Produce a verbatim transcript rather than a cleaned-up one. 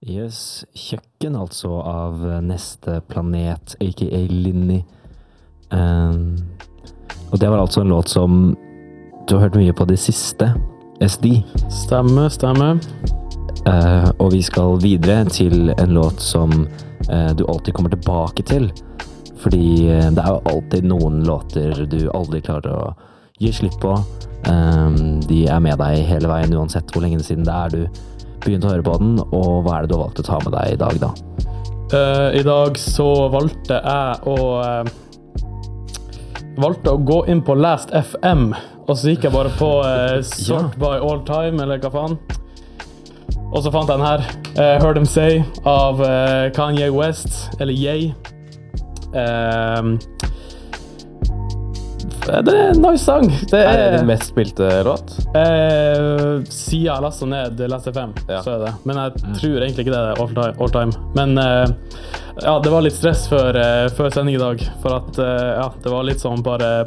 Yes, Kjøkken altså av Neste Planet, aka Linni. Um, og det var altså en låt som du har hørt mye på det siste, S D. Stemme, stemme. Uh, og vi skal videre til en låt som uh, du alltid kommer tilbake til. Fordi uh, det er jo alltid noen låter du aldri klarer å gi slipp på. Um, de er med deg hele veien, uansett hvor lenge siden det er du begynt å høre på den, og hva er det du har valgt å ta med deg i dag da? Uh, I dag så valgte jeg å uh, valgte å gå inn på Last F M, og så gikk jeg bare på uh, Sort ja. By All Time, eller hva faen. Og så fant jeg den her, uh, Heard Them Say, av uh, Kanye West, eller Ye. Uh, det er en nice sang. Det er, er det den mest spilte låt? Eh, siden jeg lastet ned Last F M, ja. Så er det. Men jeg tror egentlig ikke det er all time. All time. Men eh, ja, det var litt stress før, eh, før sending i dag, for at eh, ja, det var litt sånn bare